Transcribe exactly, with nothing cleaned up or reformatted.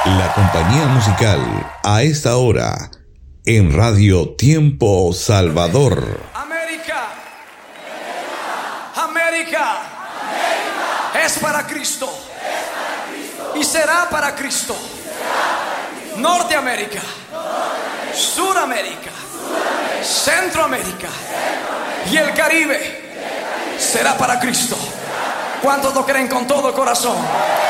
La compañía musical a esta hora en Radio Tiempo Salvador. América, América, América es para Cristo, es para Cristo y será para Cristo. Norteamérica, Norteamérica, Suramérica, Suramérica, Centroamérica, Centroamérica y el Caribe, y el Caribe será para Cristo. ¿Cuántos lo creen con todo corazón?